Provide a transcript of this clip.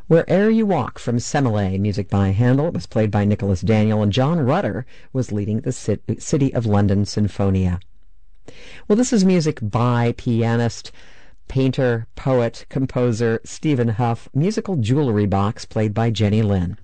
Where'er You Walk from Semele, music by Handel. It was played by Nicholas Daniel, and John Rutter was leading the City of London Sinfonia. Well, this is music by pianist, painter, poet, composer Stephen Huff, musical jewelry box played by Jenny Lynn.